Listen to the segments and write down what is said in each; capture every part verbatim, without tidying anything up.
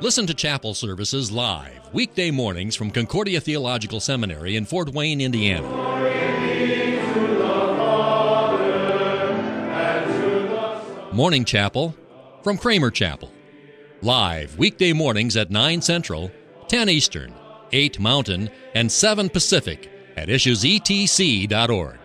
Listen to chapel services live, weekday mornings from Concordia Theological Seminary in Fort Wayne, Indiana. Morning Chapel from Kramer Chapel. Live, weekday mornings at nine Central, ten Eastern, eight Mountain, and seven Pacific at issues e t c dot org.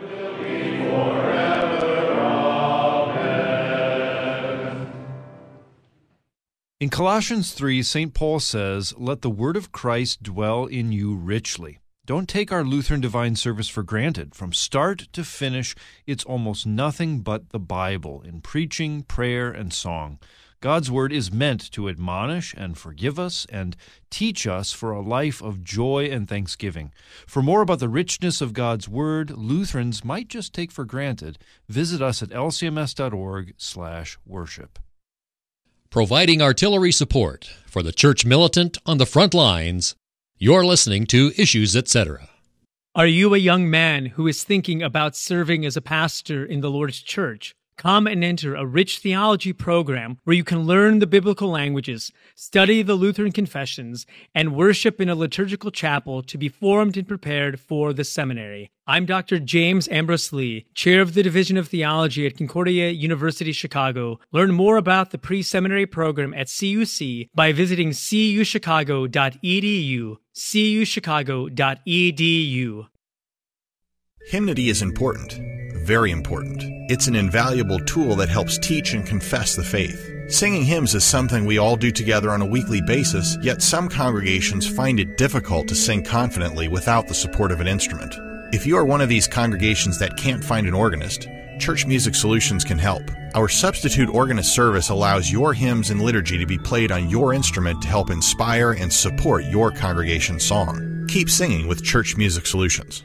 In Colossians three, Saint Paul says, "Let the word of Christ dwell in you richly." Don't take our Lutheran Divine Service for granted. From start to finish, it's almost nothing but the Bible in preaching, prayer, and song. God's Word is meant to admonish and forgive us and teach us for a life of joy and thanksgiving. For more about the richness of God's Word, Lutherans might just take for granted, visit us at l c m s dot org slash worship. Providing artillery support for the church militant on the front lines, you're listening to Issues, et cetera. Are you a young man who is thinking about serving as a pastor in the Lord's church? Come and enter a rich theology program where you can learn the biblical languages, study the Lutheran confessions, and worship in a liturgical chapel to be formed and prepared for the seminary. I'm Doctor James Ambrose Lee, chair of the Division of Theology at Concordia University, Chicago. Learn more about the pre-seminary program at C U C by visiting c u chicago dot e d u, c u chicago dot e d u. Hymnody is important, very important. It's an invaluable tool that helps teach and confess the faith. Singing hymns is something we all do together on a weekly basis, yet some congregations find it difficult to sing confidently without the support of an instrument. If you are one of these congregations that can't find an organist, Church Music Solutions can help. Our substitute organist service allows your hymns and liturgy to be played on your instrument to help inspire and support your congregation's song. Keep singing with Church Music Solutions.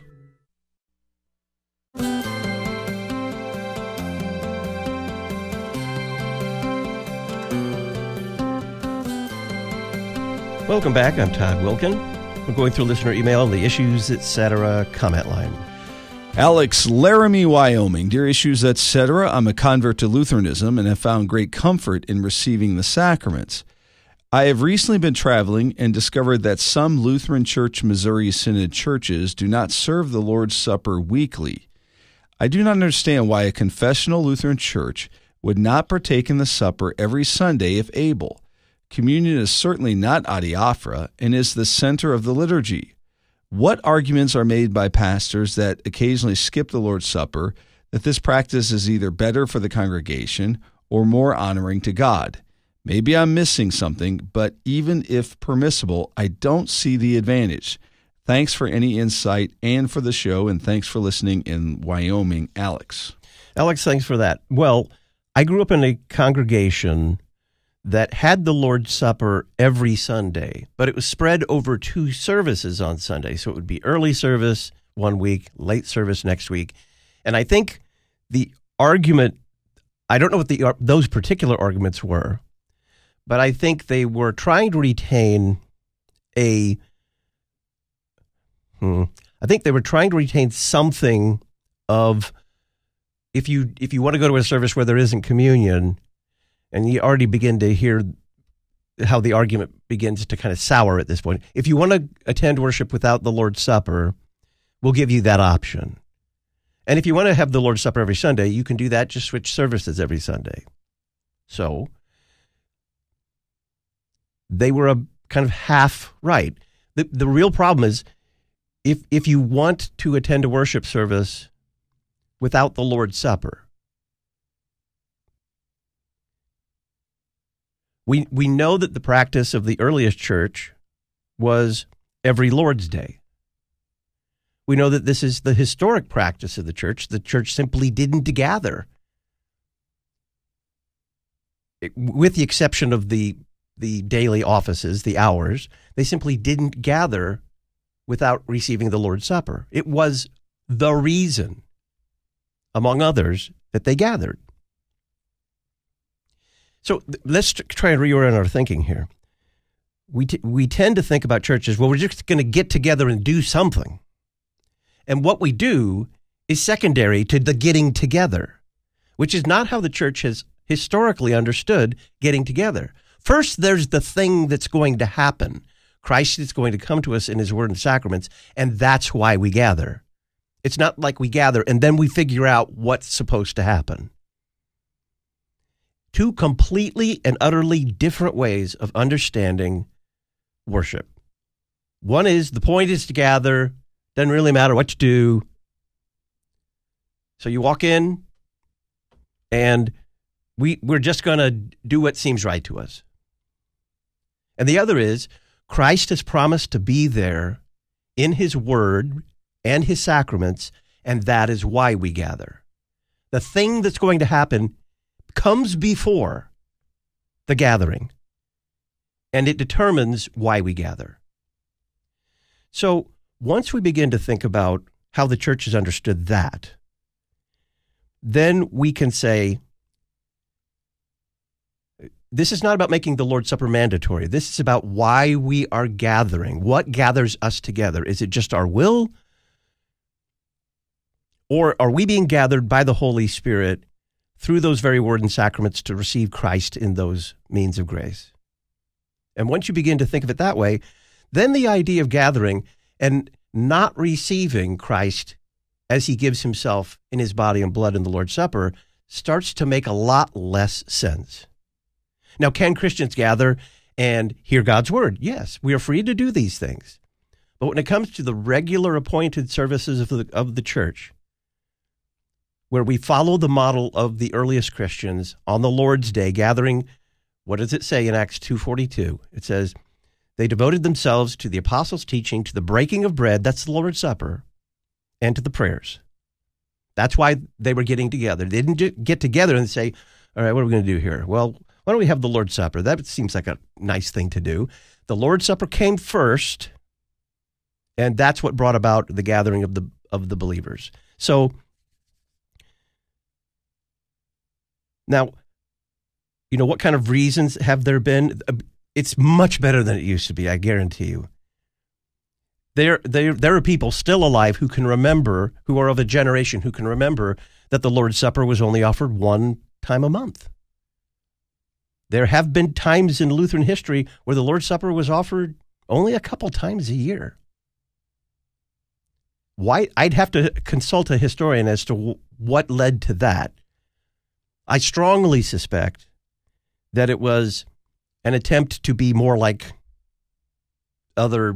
Welcome back. I'm Todd Wilkin. We're going through listener email on the Issues, et cetera comment line. Alex, Laramie, Wyoming. Dear Issues, et cetera, I'm a convert to Lutheranism and have found great comfort in receiving the sacraments. I have recently been traveling and discovered that some Lutheran Church Missouri Synod churches do not serve the Lord's Supper weekly. I do not understand why a confessional Lutheran church would not partake in the supper every Sunday if able. Communion is certainly not adiaphora and is the center of the liturgy. What arguments are made by pastors that occasionally skip the Lord's Supper that this practice is either better for the congregation or more honoring to God? Maybe I'm missing something, but even if permissible, I don't see the advantage. Thanks for any insight and for the show, and thanks for listening in Wyoming, Alex. Alex, thanks for that. Well, I grew up in a congregation that had the Lord's Supper every Sunday, but it was spread over two services on Sunday. So it would be early service one week, late service next week. And I think the argument, I don't know what the those particular arguments were, but I think they were trying to retain a, hmm, I think they were trying to retain something of, if you if you want to go to a service where there isn't communion, and you already begin to hear how the argument begins to kind of sour at this point. If you want to attend worship without the Lord's Supper, we'll give you that option. And if you want to have the Lord's Supper every Sunday, you can do that, just switch services every Sunday. So they were a kind of half right. The, the real problem is if if you want to attend a worship service without the Lord's Supper, We we know that the practice of the earliest church was every Lord's Day. We know that this is the historic practice of the church. The church simply didn't gather, it, with the exception of the the daily offices, the hours. They simply didn't gather without receiving the Lord's Supper. It was the reason, among others, that they gathered. So let's try and reorient our thinking here. We t- we tend to think about churches, well, we're just going to get together and do something. And what we do is secondary to the getting together, which is not how the church has historically understood getting together. First, there's the thing that's going to happen. Christ is going to come to us in his word and sacraments, and that's why we gather. It's not like we gather and then we figure out what's supposed to happen. Two completely and utterly different ways of understanding worship. One is the point is to gather, doesn't really matter what you do. So you walk in and we, we're just going to do what seems right to us. And the other is Christ has promised to be there in his word and his sacraments, and that is why we gather. The thing that's going to happen comes before the gathering, and it determines why we gather. So once we begin to think about how the church has understood that, then we can say, this is not about making the Lord's Supper mandatory. This is about why we are gathering. What gathers us together? Is it just our will? Or are we being gathered by the Holy Spirit through those very word and sacraments to receive Christ in those means of grace? And once you begin to think of it that way, then the idea of gathering and not receiving Christ as he gives himself in his body and blood in the Lord's Supper starts to make a lot less sense. Now, can Christians gather and hear God's word? Yes, we are free to do these things. But when it comes to the regular appointed services of the, of the church, where we follow the model of the earliest Christians on the Lord's Day, gathering, what does it say in Acts two forty-two? It says, they devoted themselves to the apostles' teaching, to the breaking of bread, that's the Lord's Supper, and to the prayers. That's why they were getting together. They didn't get together and say, all right, what are we going to do here? Well, why don't we have the Lord's Supper? That seems like a nice thing to do. The Lord's Supper came first, and that's what brought about the gathering of the of the believers. So now, you know, what kind of reasons have there been? It's much better than it used to be, I guarantee you. There, there, there are people still alive who can remember, who are of a generation who can remember that the Lord's Supper was only offered one time a month. There have been times in Lutheran history where the Lord's Supper was offered only a couple times a year. Why? I'd have to consult a historian as to w- what led to that. I strongly suspect that it was an attempt to be more like other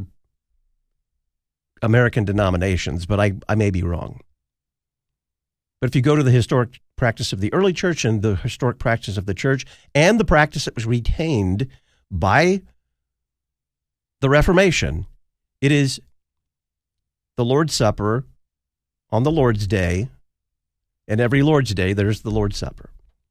American denominations, but I, I may be wrong. But if you go to the historic practice of the early church and the historic practice of the church and the practice that was retained by the Reformation, it is the Lord's Supper on the Lord's Day, and every Lord's Day there's the Lord's Supper.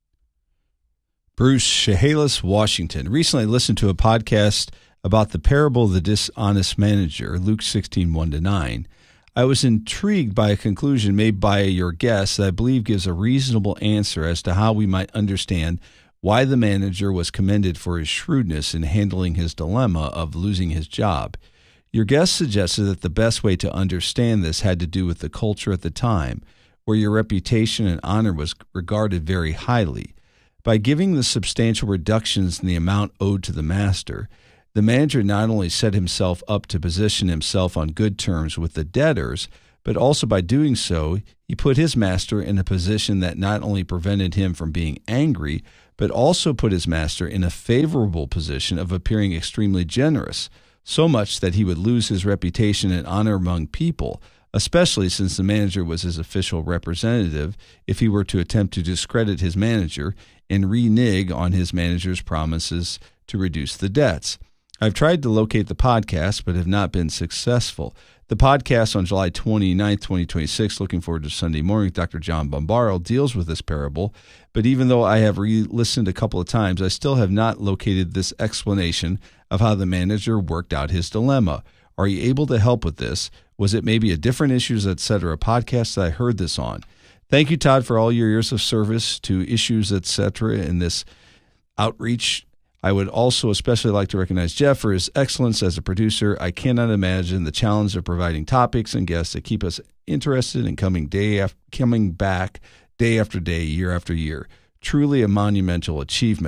Bruce Chehalis, Washington. Recently I listened to a podcast about the parable of the dishonest manager, Luke sixteen, one to nine. I was intrigued by a conclusion made by your guest that I believe gives a reasonable answer as to how we might understand why the manager was commended for his shrewdness in handling his dilemma of losing his job. Your guest suggested that the best way to understand this had to do with the culture at the time, where your reputation and honor was regarded very highly. By giving the substantial reductions in the amount owed to the master, the manager not only set himself up to position himself on good terms with the debtors, but also by doing so, he put his master in a position that not only prevented him from being angry, but also put his master in a favorable position of appearing extremely generous, so much that he would lose his reputation and honor among people, especially since the manager was his official representative, if he were to attempt to discredit his manager and renege on his manager's promises to reduce the debts. I've tried to locate the podcast, but have not been successful. The podcast on July twenty-ninth, twenty twenty-six, looking forward to Sunday morning, Doctor John Bombaro deals with this parable, but even though I have re-listened a couple of times, I still have not located this explanation of how the manager worked out his dilemma. Are you able to help with this? Was it maybe a different Issues, et cetera podcast that I heard this on? Thank you, Todd, for all your years of service to Issues, et cetera in this outreach. I would also especially like to recognize Jeff for his excellence as a producer. I cannot imagine the challenge of providing topics and guests that keep us interested in coming day after, coming back day after day, year after year. Truly a monumental achievement.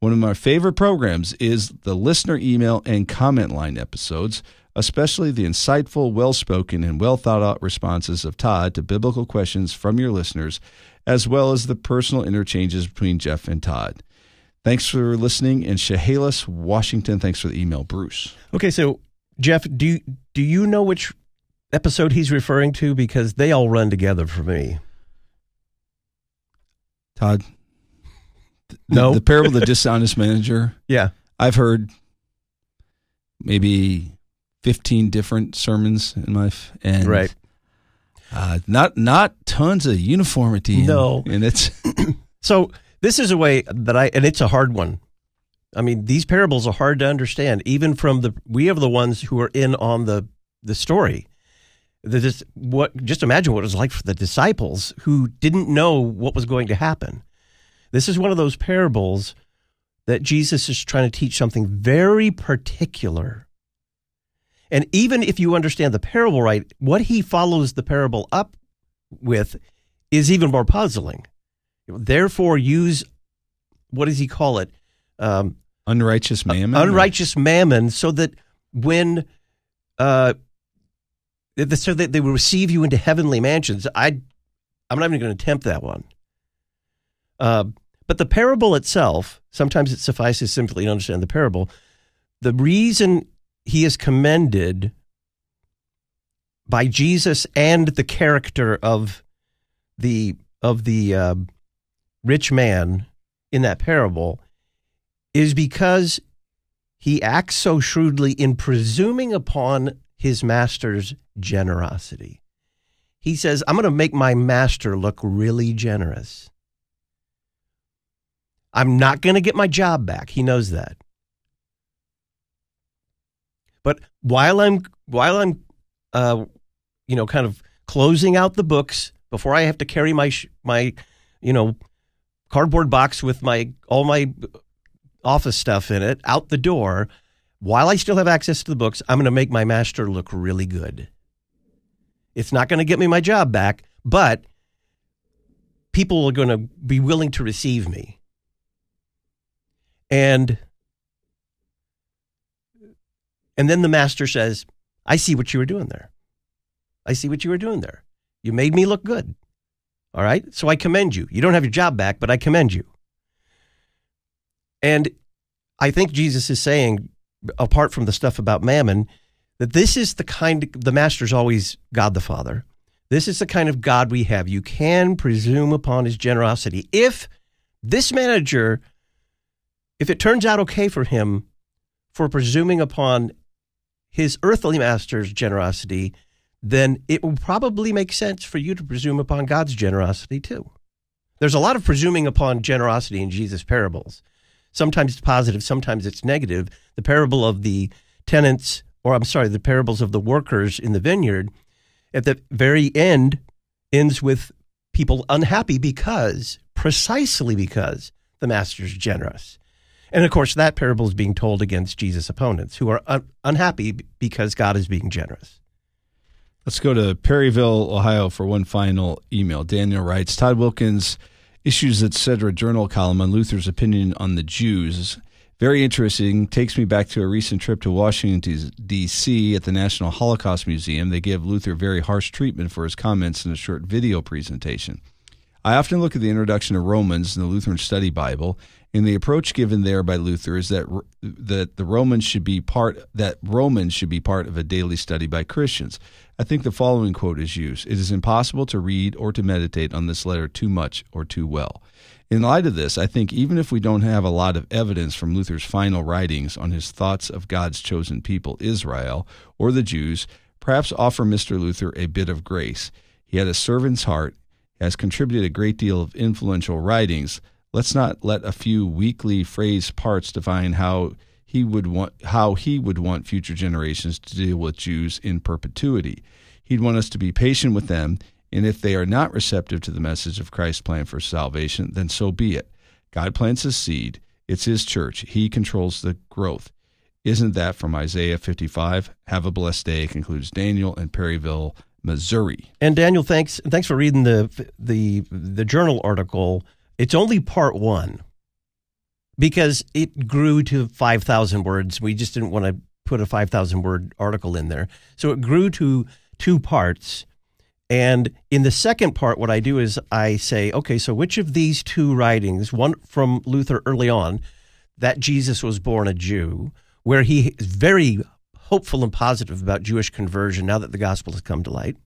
One of my favorite programs is the listener email and comment line episodes, especially the insightful, well-spoken, and well-thought-out responses of Todd to biblical questions from your listeners, as well as the personal interchanges between Jeff and Todd. Thanks for listening. In Chehalis, Washington, thanks for the email, Bruce. Okay, so, Jeff, do you, do you know which episode he's referring to? Because they all run together for me. Todd? The, no. The parable of the dishonest manager? Yeah. I've heard maybe fifteen different sermons in my life. And right. Uh, not not tons of uniformity. No. And it's... So this is a way that I, and it's a hard one. I mean, these parables are hard to understand, even from the, we are the ones who are in on the, the story. The, just, what, just imagine what it was like for the disciples who didn't know what was going to happen. This is one of those parables that Jesus is trying to teach something very particular. And even if you understand the parable right, what he follows the parable up with is even more puzzling. Therefore, use, what does he call it? Um, unrighteous mammon? Unrighteous mammon, so that when, uh, so that they will receive you into heavenly mansions. I, I'm not even going to attempt that one. Uh, but the parable itself, sometimes it suffices simply to understand the parable. The reason he is commended by Jesus and the character of the of the uh, rich man in that parable is because he acts so shrewdly in presuming upon his master's generosity. He says, I'm going to make my master look really generous. I'm not going to get my job back. He knows that. But while I'm while I'm, uh, you know, kind of closing out the books before I have to carry my sh- my, you know, cardboard box with my all my office stuff in it out the door, while I still have access to the books, I'm going to make my master look really good. It's not going to get me my job back, but people are going to be willing to receive me. And and then the master says, I see what you were doing there. I see what you were doing there. You made me look good. All right? So I commend you. You don't have your job back, but I commend you. And I think Jesus is saying, apart from the stuff about mammon, that this is the kind of, the master's always God the Father. This is the kind of God we have. You can presume upon his generosity. If this manager, if it turns out okay for him for presuming upon his earthly master's generosity, then it will probably make sense for you to presume upon God's generosity too. There's a lot of presuming upon generosity in Jesus' parables. Sometimes it's positive, sometimes it's negative. The parable of the tenants, or I'm sorry, the parables of the workers in the vineyard, at the very end ends with people unhappy because, precisely because, the master's generous. And of course, that parable is being told against Jesus' opponents who are un- unhappy because God is being generous. Let's go to Perryville, Ohio for one final email. Daniel writes, Todd Wilkins' Issues, et cetera journal column on Luther's opinion on the Jews. Very interesting. Takes me back to a recent trip to Washington, D C at the National Holocaust Museum. They give Luther very harsh treatment for his comments in a short video presentation. I often look at the introduction to Romans in the Lutheran Study Bible, and the approach given there by Luther is that that the Romans should be part that Romans should be part of a daily study by Christians. I think the following quote is used: "It is impossible to read or to meditate on this letter too much or too well." In light of this, I think even if we don't have a lot of evidence from Luther's final writings on his thoughts of God's chosen people, Israel, or the Jews, perhaps offer Mister Luther a bit of grace. He had a servant's heart, has contributed a great deal of influential writings. Let's not let a few weakly phrased parts define how he would want how he would want future generations to deal with Jews in perpetuity. He'd want us to be patient with them, and if they are not receptive to the message of Christ's plan for salvation, then so be it. God plants his seed. It's his church. He controls the growth. Isn't that from Isaiah fifty-five? Have a blessed day, concludes Daniel in Perryville, Missouri. And Daniel, thanks thanks for reading the the the journal article. It's only part one. because it grew to five thousand words. We just didn't want to put a five thousand word article in there. So it grew to two parts. And in the second part, what I do is I say, okay, so which of these two writings, one from Luther early on, that Jesus was born a Jew, where he is very hopeful and positive about Jewish conversion now that the gospel has come to light.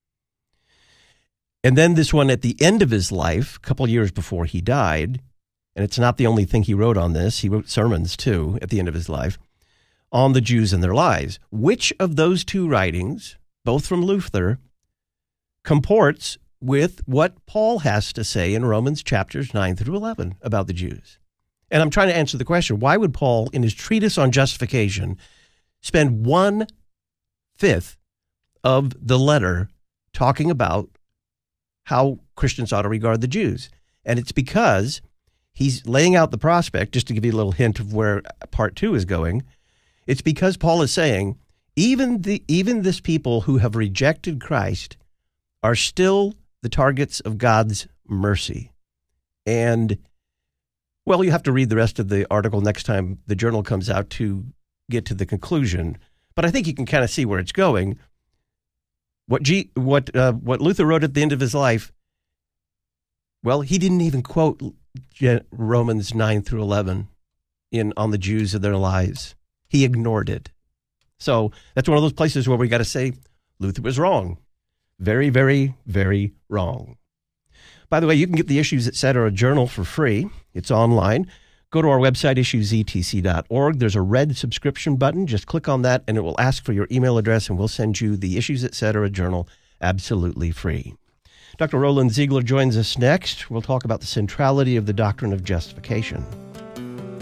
And then this one at the end of his life, a couple years before he died, and it's not the only thing he wrote on this, he wrote sermons too at the end of his life, on the Jews and their lies. Which of those two writings, both from Luther, comports with what Paul has to say in Romans chapters nine through eleven about the Jews? And I'm trying to answer the question, why would Paul, in his treatise on justification, spend one-fifth of the letter talking about how Christians ought to regard the Jews? And it's because he's laying out the prospect, just to give you a little hint of where part two is going. It's because Paul is saying, even the even this people who have rejected Christ are still the targets of God's mercy. And, well, you have to read the rest of the article next time the journal comes out to get to the conclusion. But I think you can kind of see where it's going. What G, what uh, what Luther wrote at the end of his life, well, he didn't even quote Romans nine through eleven in on the Jews and their lies. He ignored it. So that's one of those places where we got to say Luther was wrong. Very, very, very wrong. By the way, you can get the Issues Etc. journal for free. It's online. Go to our website, issues e t c dot org. There's a red subscription button. Just click on that, and it will ask for your email address, and we'll send you the Issues Etc. journal absolutely free. Doctor Roland Ziegler joins us next. We'll talk about the centrality of the doctrine of justification.